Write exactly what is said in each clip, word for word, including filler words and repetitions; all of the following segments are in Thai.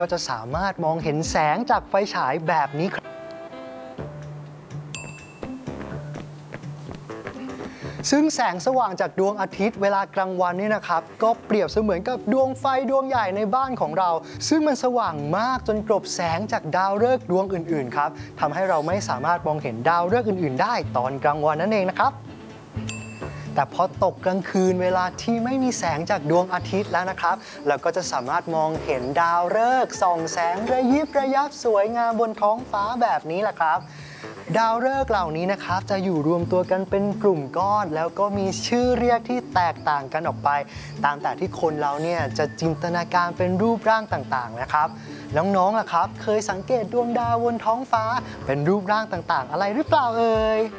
ก็จะสามารถมองเห็นแสงจากไฟฉายแบบนี้ครับซึ่งแสงสว่างจากดวงอาทิตย์เวลากลางวันนี่นะครับก็เปรียบเสมือนกับดวงไฟดวงใหญ่ในบ้านของเราซึ่งมันสว่างมากจนกลบแสงจากดาวฤกษ์ดวงอื่นๆครับทำให้เราไม่สามารถมองเห็นดาวฤกษ์อื่นๆได้ตอนกลางวันนั่นเองนะครับแต่พอตกกลางคืนเวลาที่ไม่มีแสงจากดวงอาทิตย์แล้วนะครับเราก็จะสามารถมองเห็นดาวฤกษ์ส่องแสงระยิบระยับสวยงามบนท้องฟ้าแบบนี้แหละครับดาวฤกษ์เหล่านี้นะครับจะอยู่รวมตัวกันเป็นกลุ่มก้อนแล้วก็มีชื่อเรียกที่แตกต่างกันออกไปตามแต่ที่คนเราเนี่ยจะจินตนาการเป็นรูปร่างต่างๆนะครับน้องๆล่ะครับเคยสังเกตดวงดาวบนท้องฟ้าเป็นรูปร่างต่างๆอะไรหรือเปล่าเอ่ย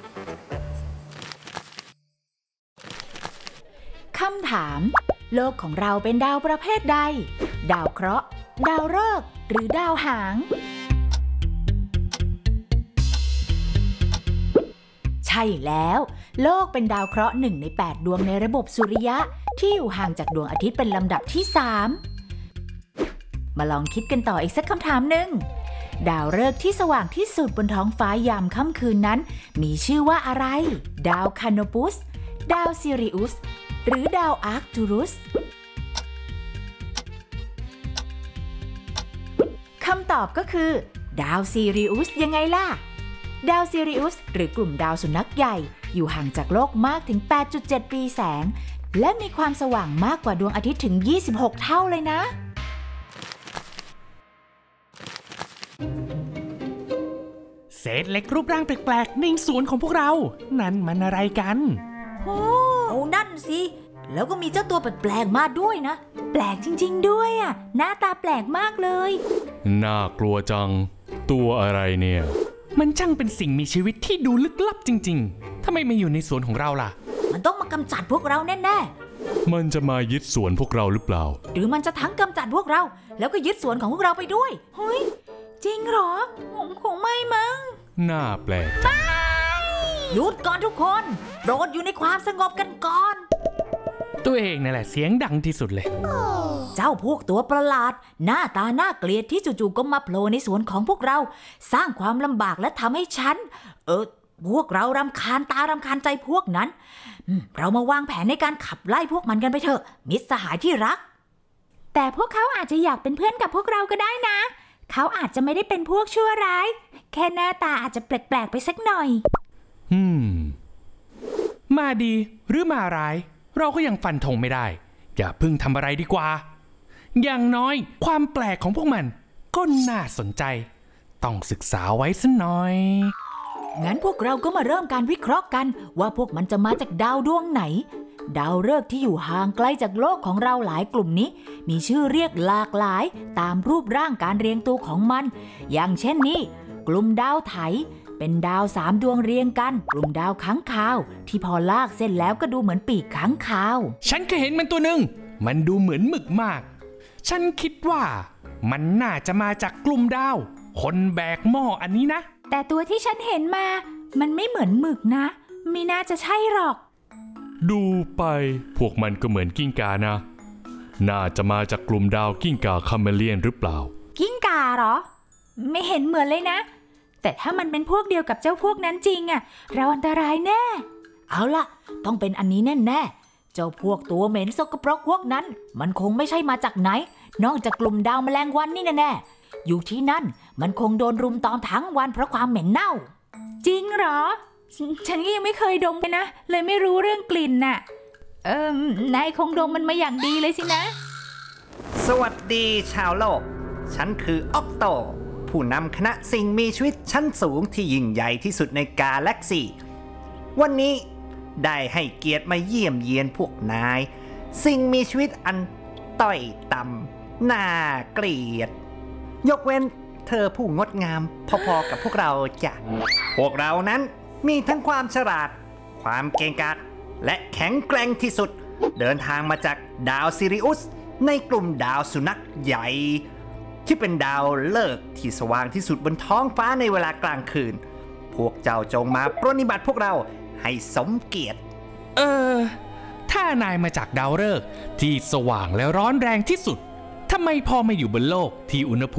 คำถามโลกของเราเป็นดาวประเภทใดดาวเคราะห์ดาวฤกษ์หรือดาวหางใช่แล้วโลกเป็นดาวเคราะห์หนึ่งในแปดดวงในระบบสุริยะที่อยู่ห่างจากดวงอาทิตย์เป็นลำดับที่สามมาลองคิดกันต่ออีกสักคำถามหนึ่งดาวฤกษ์ที่สว่างที่สุดบนท้องฟ้ายามค่ำคืนนั้นมีชื่อว่าอะไรดาวคานโปสดาวซิริอุสหรือดาวอาร์คตูรุสคำตอบก็คือดาวซิริอุสยังไงล่ะดาวซิริอุสหรือกลุ่มดาวสุนัขใหญ่อยู่ห่างจากโลกมากถึง แปดจุดเจ็ด ปีแสงและมีความสว่างมากกว่าดวงอาทิตย์ถึง ยี่สิบหก เท่าเลยนะเศษเหล็กรูปร่างแปลกๆในสวนของพวกเรานั่นมันอะไรกันโอ้นั่นสิแล้วก็มีเจ้าตัวแปลกๆมาด้วยนะแปลกจริงๆด้วยอ่ะหน้าตาแปลกมากเลยน่ากลัวจังตัวอะไรเนี่ยมันช่างเป็นสิ่งมีชีวิตที่ดูลึกลับจริงๆทำไมมาอยู่ในสวนของเราล่ะมันต้องมากำจัดพวกเราแน่ๆมันจะมายึดสวนพวกเราหรือเปล่าหรือมันจะทั้งกำจัดพวกเราแล้วก็ยึดสวนของพวกเราไปด้วยเฮ้ยจริงหรอคงไม่มั้งน่าแปลกหยุดก่อนทุกคนโปรดอยู่ในความสงบกันก่อนตัวเองนั่นแหละเสียงดังที่สุดเลยเจ้าพวกตัวประหลาดหน้าตาน่าเกลียดที่จู่ๆก็มาโผล่ในสวนของพวกเราสร้างความลำบากและทำให้ฉันเออพวกเรารำคาญตารำคาญใจพวกนั้นเรามาวางแผนในการขับไล่พวกมันกันไปเถอะมิตรสหายที่รักแต่พวกเขาอาจจะอยากเป็นเพื่อนกับพวกเราก็ได้นะเขาอาจจะไม่ได้เป็นพวกชั่วร้ายแค่หน้าตาอาจจะแปลกๆไปสักหน่อยอืมมาดีหรือมาร้ายเราก็ยังฟันธงไม่ได้อย่าพึ่งทำอะไรดีกว่าอย่างน้อยความแปลกของพวกมันก็น่าสนใจต้องศึกษาไว้สักหน่อยงั้นพวกเราก็มาเริ่มการวิเคราะห์กันว่าพวกมันจะมาจากดาวดวงไหนดาวฤกษ์ที่อยู่ห่างไกลจากโลกของเราหลายกลุ่มนี้มีชื่อเรียกหลากหลายตามรูปร่างการเรียงตัวของมันอย่างเช่นนี้กลุ่มดาวไถเป็นดาวสามดวงเรียงกันกลุ่มดาวค้างคาวที่พอลากเส้นแล้วก็ดูเหมือนปีกค้างคาวฉันเคยเห็นมันตัวหนึ่งมันดูเหมือนหมึกมากฉันคิดว่ามันน่าจะมาจากกลุ่มดาวคนแบกหม้ออันนี้นะแต่ตัวที่ฉันเห็นมามันไม่เหมือนหมึกนะไม่น่าจะใช่หรอกดูไปพวกมันก็เหมือนกิ้งก่านะน่าจะมาจากกลุ่มดาวกิ้งก่าคาเมเลียนหรือเปล่ากิ้งก่าเหรอไม่เห็นเหมือนเลยนะแต่ถ้ามันเป็นพวกเดียวกับเจ้าพวกนั้นจริงอะเราอันตรายแน่เอาล่ะต้องเป็นอันนี้แน่ๆเจ้าพวกตัวเหม็นสกปรกพวกนั้นมันคงไม่ใช่มาจากไหนนอกจากกลุ่มดาวแมลงวันนี่แน่ๆอยู่ที่นั่นมันคงโดนรุมตอมทั้งวันเพราะความเหม็นเน่าจริงเหรอฉันก็ยังไม่เคยดมเลยนะเลยไม่รู้เรื่องกลิ่นน่ะเออนายคงดมมันมาอย่างดีเลยสินะสวัสดีชาวโลกฉันคือออกโตผู้นำคณะสิ่งมีชีวิตชั้นสูงที่ยิ่งใหญ่ที่สุดในกาแล็กซี่วันนี้ได้ให้เกียรติมาเยี่ยมเยียนพวกนายสิ่งมีชีวิตอันต้อยต่ำน่าเกลียดยกเว้นเธอผู้งดงามพอๆกับพวกเราจ้ะพวกเรานั้นมีทั้งความฉลาดความเก่งกาจและแข็งแกร่งที่สุดเดินทางมาจากดาวซิริอุสในกลุ่มดาวสุนัขใหญ่ที่เป็นดาวฤกษ์ที่สว่างที่สุดบนท้องฟ้าในเวลากลางคืนพวกเจ้าจงมาปรนนิบัติพวกเราให้สมเกียรติเออถ้านายมาจากดาวฤกษ์ที่สว่างและร้อนแรงที่สุดทำไมพอมาอยู่บนโลกที่อุณหภูมิ